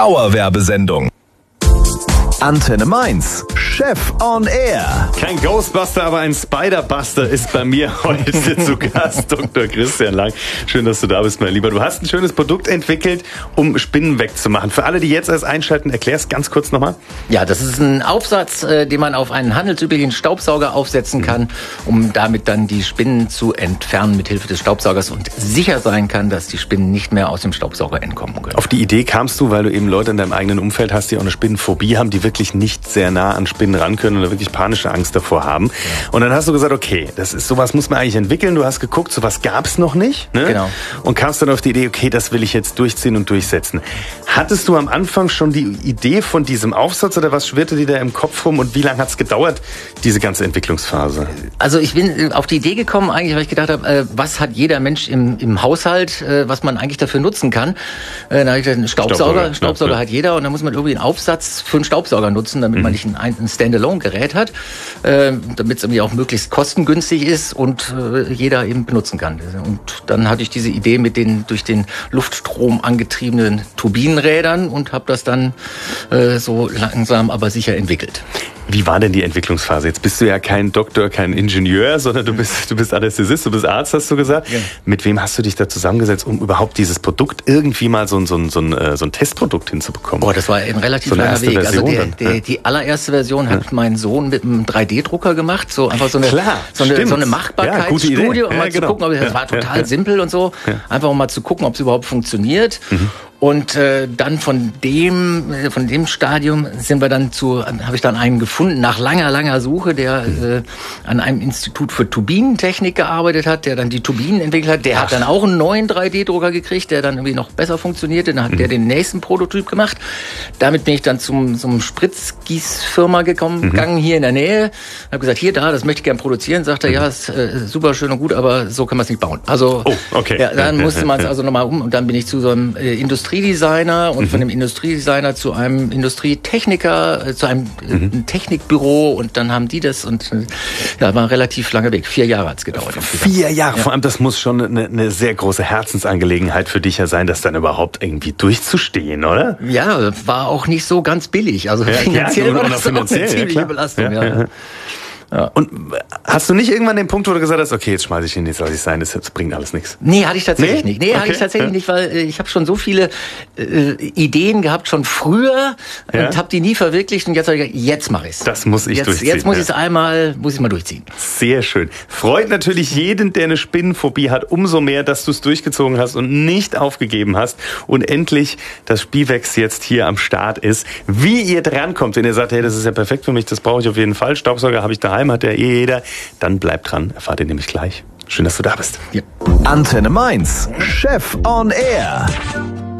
Dauerwerbesendung. Antenne Mainz, Chef on Air. Kein Ghostbuster, aber ein Spiderbuster ist bei mir heute zu Gast, Dr. Christian Lang. Schön, dass du da bist, mein Lieber. Du hast ein schönes Produkt entwickelt, um Spinnen wegzumachen. Für alle, die jetzt erst einschalten, erklär's ganz kurz nochmal. Ja, das ist ein Aufsatz, den man auf einen handelsüblichen Staubsauger aufsetzen kann, um damit dann die Spinnen zu entfernen mit Hilfe des Staubsaugers und sicher sein kann, dass die Spinnen nicht mehr aus dem Staubsauger entkommen können. Auf die Idee kamst du, weil du eben Leute in deinem eigenen Umfeld hast, die auch eine Spinnenphobie haben, die wirklich nicht sehr nah an Spinnen ran können oder wirklich panische Angst davor haben. Ja. Und dann hast du gesagt, okay, das ist sowas muss man eigentlich entwickeln. Du hast geguckt, sowas gab's noch nicht. Ne? Genau. Und kamst dann auf die Idee, okay, das will ich jetzt durchziehen und durchsetzen. Hattest du am Anfang schon die Idee von diesem Aufsatz oder was schwirrte dir da im Kopf rum und wie lange hat's gedauert, diese ganze Entwicklungsphase? Also ich bin auf die Idee gekommen, eigentlich, weil ich gedacht habe, was hat jeder Mensch im Haushalt, was man eigentlich dafür nutzen kann. Da habe ich gesagt, einen Staubsauger hat jeder und dann muss man irgendwie einen Aufsatz für einen Staubsauger nutzen, damit man nicht ein Standalone-Gerät hat, damit es irgendwie auch möglichst kostengünstig ist und jeder eben benutzen kann. Und dann hatte ich diese Idee mit den durch den Luftstrom angetriebenen Turbinenrädern und habe das dann so langsam aber sicher entwickelt. Wie war denn die Entwicklungsphase? Jetzt bist du ja kein Doktor, kein Ingenieur, sondern du bist Anästhesist, du bist Arzt, hast du gesagt. Ja. Mit wem hast du dich da zusammengesetzt, um überhaupt dieses Produkt irgendwie mal so ein Testprodukt hinzubekommen? Boah, das war ein relativ langer Weg. Also die allererste Version hat mein Sohn mit einem 3D-Drucker gemacht, so einfach so eine Machbarkeitsstudie, um mal zu gucken, ob das war total simpel und so, einfach um mal zu gucken, ob es überhaupt funktioniert. Und dann von dem Stadium sind wir dann habe ich dann einen gefunden, nach langer Suche, der an einem Institut für Turbinentechnik gearbeitet hat, der dann die Turbinen entwickelt hat. Der hat dann auch einen neuen 3D-Drucker gekriegt, der dann irgendwie noch besser funktionierte. Dann hat der den nächsten Prototyp gemacht. Damit bin ich dann zum Spritzgießfirma gegangen, hier in der Nähe. Habe gesagt, das möchte ich gerne produzieren. Sagt er, ja, ist super schön und gut, aber so kann man es nicht bauen. Also dann musste man es also nochmal und dann bin ich zu so einem Industriedesigner und von dem Industriedesigner zu einem Industrietechniker, zu einem Technikbüro und dann haben die das und war ein relativ langer Weg. 4 Jahre hat's gedauert. 4 Jahre, vor allem das muss schon eine sehr große Herzensangelegenheit für dich ja sein, das dann überhaupt irgendwie durchzustehen, oder? Ja, war auch nicht so ganz billig. Also finanziell war das auch eine ziemliche Belastung. Ja. Und hast du nicht irgendwann den Punkt, wo du gesagt hast, okay, jetzt schmeiße ich ihn, jetzt lasse ich sein, das bringt alles nichts? Nee, hatte ich tatsächlich nicht. Hatte ich tatsächlich nicht, weil ich habe schon so viele Ideen gehabt, schon früher und habe die nie verwirklicht und jetzt habe ich gesagt, jetzt mache ich es. Das muss ich durchziehen. Jetzt muss ich es mal durchziehen. Sehr schön. Freut natürlich jeden, der eine Spinnenphobie hat, umso mehr, dass du es durchgezogen hast und nicht aufgegeben hast und endlich das Spiwex jetzt hier am Start ist. Wie ihr drankommt, wenn ihr sagt, hey, das ist ja perfekt für mich, das brauche ich auf jeden Fall, Staubsauger habe ich daheim, hat ja jeder, dann bleibt dran, erfahrt ihr nämlich gleich. Schön, dass du da bist. Ja. Antenne Mainz, Chef on Air.